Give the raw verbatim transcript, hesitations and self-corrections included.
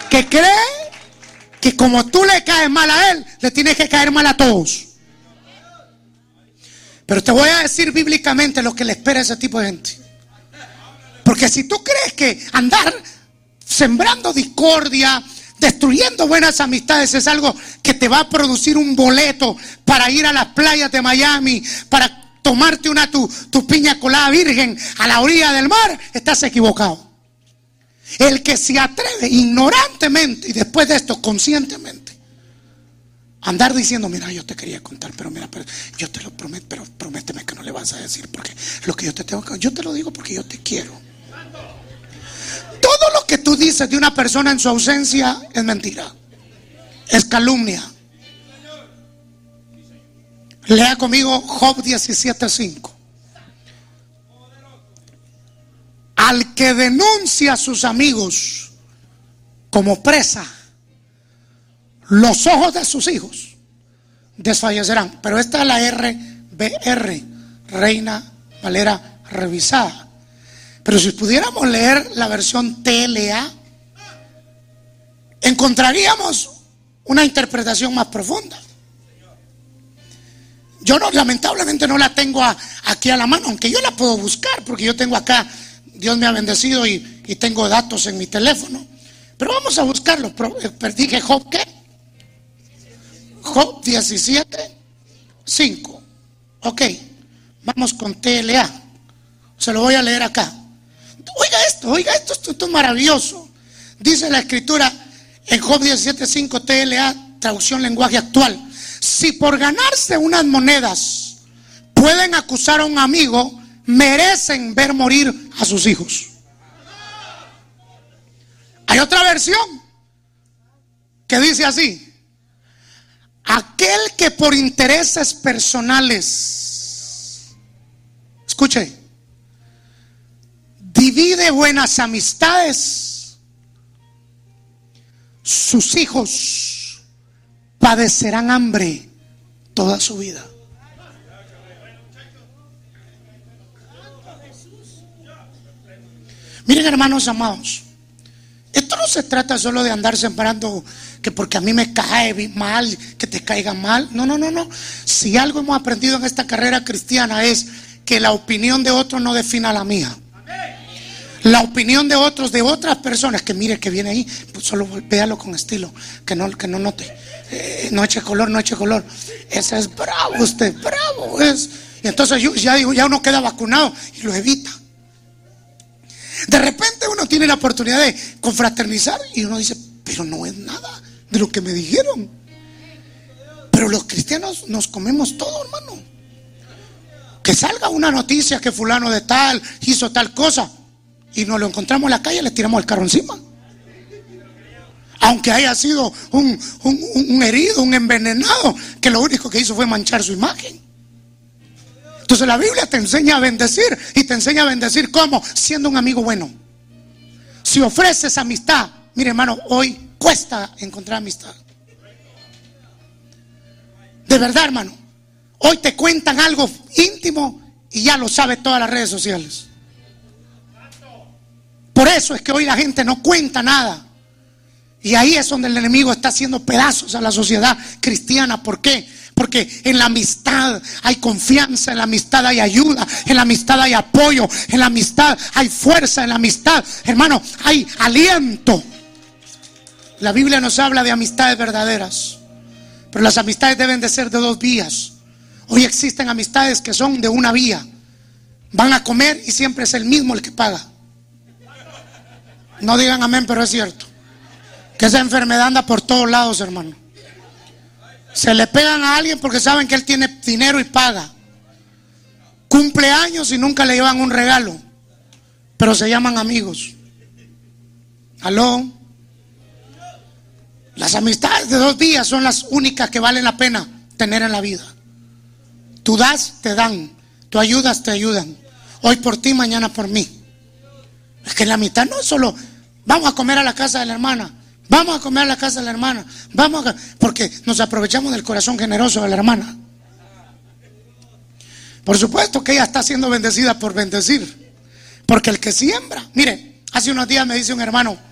que cree que como tú le caes mal a él, le tienes que caer mal a todos. Pero te voy a decir bíblicamente lo que le espera a ese tipo de gente. Porque si tú crees que andar sembrando discordia, destruyendo buenas amistades es algo que te va a producir un boleto para ir a las playas de Miami, para tomarte una tu, tu piña colada virgen a la orilla del mar, estás equivocado. El que se atreve ignorantemente y después de esto conscientemente andar diciendo, mira, yo te quería contar, pero mira, pero yo te lo prometo, pero prométeme que no le vas a decir, porque lo que yo te tengo que, yo te lo digo porque yo te quiero. Todo lo que tú dices de una persona en su ausencia es mentira, es calumnia. Lea conmigo Job diecisiete cinco. Al que denuncia a sus amigos como presa, los ojos de sus hijos desfallecerán. Pero esta es la R B R, Reina Valera revisada. Pero si pudiéramos leer la versión T L A, encontraríamos una interpretación más profunda. Yo no, lamentablemente no la tengo a, aquí a la mano, aunque yo la puedo buscar, porque yo tengo acá, Dios me ha bendecido y, y tengo datos en mi teléfono. Pero vamos a buscarlo. Dije Job, ¿qué? Job diecisiete cinco. Ok, vamos con T L A. Se lo voy a leer acá. Oiga esto, oiga esto, esto, esto es maravilloso. Dice la escritura en Job diecisiete cinco, T L A, traducción lenguaje actual: si por ganarse unas monedas pueden acusar a un amigo, merecen ver morir a sus hijos. Hay otra versión que dice así: aquel que por intereses personales, escuche, divide buenas amistades, sus hijos padecerán hambre toda su vida. Miren, hermanos amados, esto no se trata solo de andar sembrando que porque a mí me cae mal, que te caiga mal. No, no, no, no. Si algo hemos aprendido en esta carrera cristiana es que la opinión de otros no defina la mía. La opinión de otros, de otras personas, que mire que viene ahí, pues solo véalo con estilo, que no, que no note, eh, no eche color, no eche color. Ese es bravo, usted bravo es. Y entonces yo, ya, ya uno queda vacunado y lo evita. De repente uno tiene la oportunidad de confraternizar y uno dice, pero no es nada de lo que me dijeron. Pero los cristianos nos comemos todo, hermano. Que salga una noticia que fulano de tal hizo tal cosa y nos lo encontramos en la calle, le tiramos el carro encima, aunque haya sido un, un, un herido, un envenenado, que lo único que hizo fue manchar su imagen. Entonces la Biblia te enseña a bendecir, y te enseña a bendecir ¿cómo? Siendo un amigo bueno. Si ofreces amistad, mire, hermano, hoy cuesta encontrar amistad. De verdad, hermano, hoy te cuentan algo íntimo y ya lo sabe todas las redes sociales. Por eso es que hoy la gente no cuenta nada. Y ahí es donde el enemigo está haciendo pedazos a la sociedad cristiana. ¿Por qué? Porque en la amistad hay confianza, en la amistad hay ayuda, en la amistad hay apoyo, en la amistad hay fuerza, en la amistad, hermano, hay aliento. La Biblia nos habla de amistades verdaderas, pero las amistades deben de ser de dos vías. Hoy existen amistades que son de una vía. Van a comer y siempre es el mismo el que paga. No digan amén, pero es cierto. Que esa enfermedad anda por todos lados, hermano. Se le pegan a alguien porque saben que él tiene dinero y paga. Cumpleaños y nunca le llevan un regalo, pero se llaman amigos. ¿Aló? Las amistades de dos vías son las únicas que valen la pena tener en la vida. Tú das, te dan. Tú ayudas, te ayudan. Hoy por ti, mañana por mí. Es que la mitad no es solo vamos a comer a la casa de la hermana, vamos a comer a la casa de la hermana, vamos a, porque nos aprovechamos del corazón generoso de la hermana. Por supuesto que ella está siendo bendecida por bendecir, porque el que siembra, mire, hace unos días me dice un hermano,